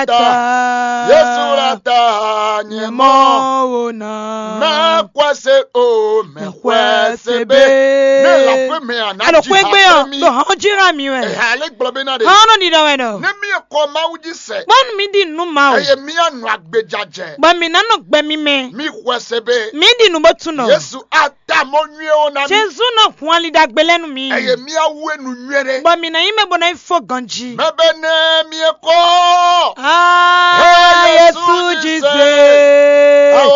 Yesurata nyemo na kwase o me kwase be ne la pe me ana ji do hojira mi we ale gbobe na de hono ni do we no ne mi ko ma wuji se bon mi di nu ma o eye mi anu agbejaje ba mi na no gbe mi me mi kwase be mi di nu botu no Yesu ata mo nwie o na Jesu no kwan li da gbelenu mi eye mi awu enu nwere ba mi na ime bo na ifo ganji mebe ne mi ko Yesu Jesus